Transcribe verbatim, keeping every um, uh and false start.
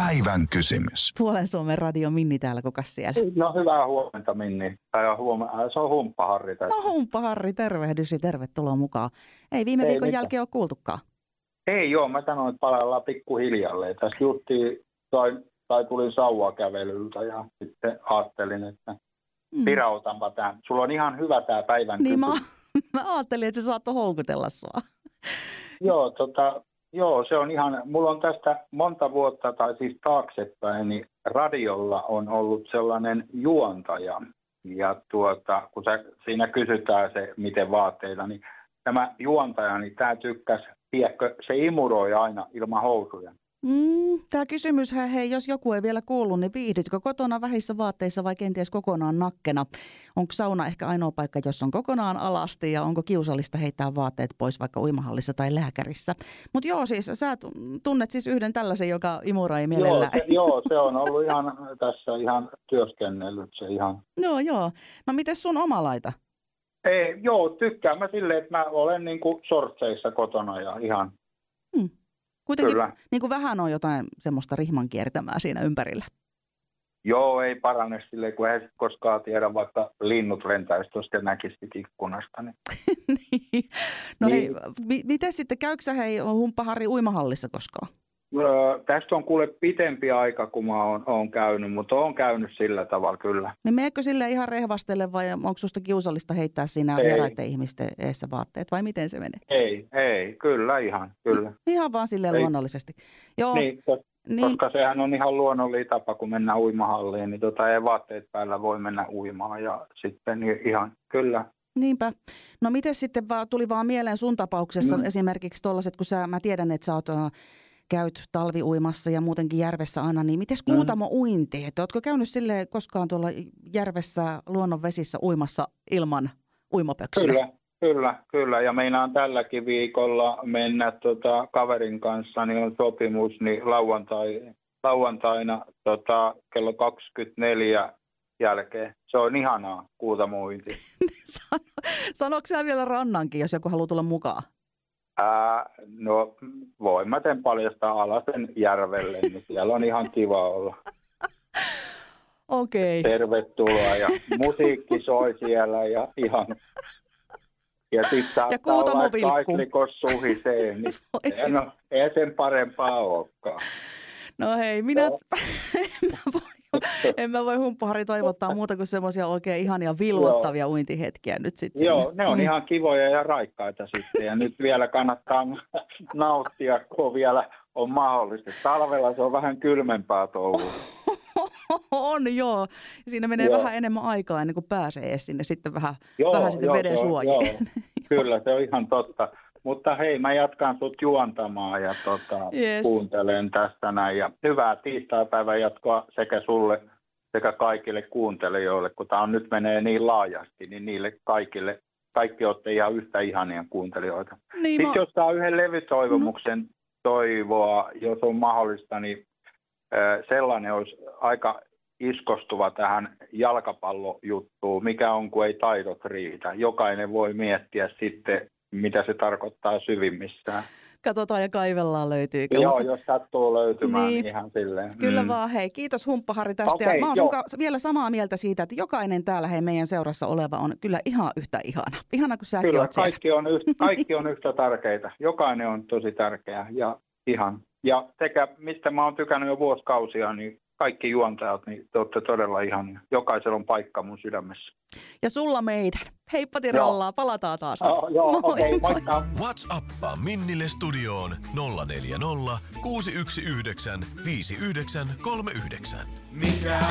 Päivän kysymys. Puolen Suomen radio Minni täällä, kukas siellä? No hyvää huomenta Minni. Tai huomenta, se on Humppa Harri tässä. No Humppa Harri, tervehdys ja tervetuloa mukaan. Ei viime Ei viikon mitään. Jälkeen ole kuultukaan. Ei joo, mä sanoin, että palaillaan pikkuhiljalleen. Tässä juttiin tai, tai tulin sauvakävelyltä ja sitten ajattelin, että mm. virautanpa tämän. Sulla on ihan hyvä tämä päivän niin kysymys. Mä, mä ajattelin, että se saattoi houkutella sua. Joo, tota, joo, se on ihan, mulla on tästä monta vuotta tai siis taaksepäin, niin radiolla on ollut sellainen juontaja. Ja tuota, kun sä, siinä kysytään se, miten vaatteita, niin tämä juontaja, niin tämä tykkäsi, tiedätkö, se imuroi aina ilman housuja. Mm, tämä kysymys, hei, jos joku ei vielä kuullut, niin viihdytkö kotona vähissä vaatteissa vai kenties kokonaan nakkena? Onko sauna ehkä ainoa paikka, jos on kokonaan alasti ja onko kiusallista heittää vaatteet pois vaikka uimahallissa tai lääkärissä? Mutta joo, siis sä tunnet siis yhden tällaisen, joka imuroi mielellään. Joo se, joo, se on ollut ihan tässä ihan työskennellyt se ihan. Joo, joo. No miten sun oma laita? Ei, joo, tykkään mä silleen, että mä olen niin kuin sortseissa kotona ja ihan... Hmm. Kuitenkin niin kuin vähän on jotain semmoista rihman kiertämää siinä ympärillä. Joo, ei parane silleen, kun ei koskaan tiedä, vaikka linnut lentäisi tuosta ja näkisi ikkunasta. Niin. niin. No niin. hei, m- miten sitten, käykö sä hei Humppa Harri uimahallissa koskaan? Öö, tästä on kuule pitempi aika, kun mä oon, oon käynyt, mutta oon käynyt sillä tavalla kyllä. Niin meneekö sille ihan rehvastelle vai onko susta kiusallista heittää siinä vieraiden ihmisten eessä vaatteet vai miten se menee? Ei, ei, kyllä ihan, kyllä. Ihan vaan silleen ei. Luonnollisesti. Joo. Niin, koska, niin. koska sehän on ihan luonnollinen tapa, kun mennään uimahalliin, niin tota ei vaatteet päällä voi mennä uimaan ja sitten niin ihan, kyllä. Niinpä. No miten sitten va- tuli vaan mieleen sun tapauksessa mm. esimerkiksi tollaiset, kun sä, mä tiedän, että sä oot käyt talviuimassa ja muutenkin järvessä aina, niin mites kuutamo-uinti? Että ootko käynyt silleen koskaan tuolla järvessä luonnonvesissä uimassa ilman uimapöksyjä? Kyllä, kyllä, kyllä. Ja meinaan tälläkin viikolla mennä tota, kaverin kanssa, niin on sopimus, niin lauantai, lauantaina tota, kello kaksikymmentäneljä jälkeen. Se on ihanaa kuutamo-uinti. Sano, sanoiko sä vielä rannankin, jos joku haluaa tulla mukaan? Ää, no voin mä sen paljastaa Alasen järvelle, niin siellä on ihan kiva olla. Okei. Okay. Tervetuloa ja musiikki soi siellä ja ihan... Ja sitten saattaa olla, että kaiklikos suhisee, niin ei, no, ei sen parempaa olekaan. No hei, minä... No. en, mä voi, en mä voi Humppa Harri toivottaa muuta kuin semmoisia oikein ihania vilvoittavia Joo. uintihetkiä nyt sitten. Joo, ne on mm. ihan kivoja ja raikkaita sitten. Ja nyt vielä kannattaa nauttia, kun vielä on mahdollista. Talvella se on vähän kylmempää touhua. On joo. Siinä menee joo. vähän enemmän aikaa ennen kuin pääsee edes sinne sitten vähän, joo, vähän sitten joo, veden suojeen. Kyllä, se on ihan totta. Mutta hei, mä jatkan sut juontamaan ja tota, yes. kuuntelen tästä näin. Ja hyvää tiistaipäivän jatkoa sekä sulle sekä kaikille kuuntelijoille, kun tämä nyt menee niin laajasti, niin niille kaikille, kaikki olette ihan yhtä ihania kuuntelijoita. Niin Sitten mä... jos saa yhden levytoivomuksen mm. toivoa, jos on mahdollista, niin äh, sellainen olisi aika iskostuva tähän jalkapallojuttuun, mikä on, kun ei taidot riitä. Jokainen voi miettiä sitten, mitä se tarkoittaa syvimmissään. Katsotaan ja kaivellaan löytyykö. Joo, mutta... jos sattuu löytymään, niin, niin ihan silleen. Kyllä mm. vaan, hei. Kiitos Humppa Harri tästä. Okay, ja mä oon sun vielä samaa mieltä siitä, että jokainen täällä hei meidän seurassa oleva on kyllä ihan yhtä ihana. Ihana kuin säkin kyllä, oot siellä. Kaikki on, yhtä, kaikki on yhtä tärkeitä. Jokainen on tosi tärkeä ja ihan. Ja sekä mistä mä oon tykännyt jo vuosikausia, niin kaikki juontajat, niin te olette todella ihania. Jokaisella on paikka mun sydämessä. Ja sulla meidän. Heippa Tirollaa, palataan taas. Oh, joo, okei, okay, moikka. WhatsAppaa Minnille studioon nolla neljä nolla kuusi yksi yhdeksän viisi yhdeksän kolme yhdeksän. Mikä